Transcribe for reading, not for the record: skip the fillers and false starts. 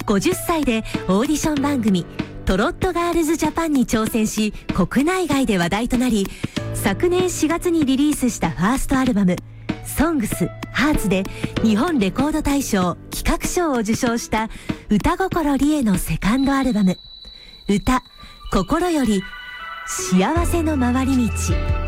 50歳でオーディション番組トロットガールズジャパンに挑戦し、国内外で話題となり、昨年4月にリリースしたファーストアルバムソングスハーツで日本レコード大賞企画賞を受賞した歌心理恵のセカンドアルバム歌心より幸せの回り道。